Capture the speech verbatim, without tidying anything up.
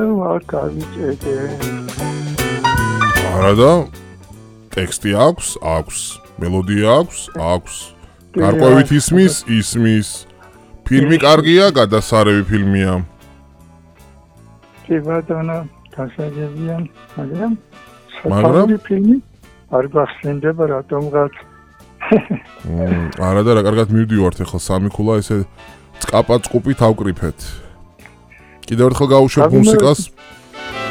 არ გავიწერე. არა და ტექსტი აქვს, აქვს, მელოდია აქვს, აქვს. გარკვევით ისმის, ისმის. ფილმი კარგია, გადასარევი ფილმია. კი ბატონო, გასაგებია, მაგრამ მაგრამ ფილმი არ გახსენდება რატომღაც. არა და რა კარგად მივდივართ ახლა სამი ქულა ესე წკაპა წკუპით ავკრიფეთ. კიდევ ერთხელ გავუშვებ მუსიკას,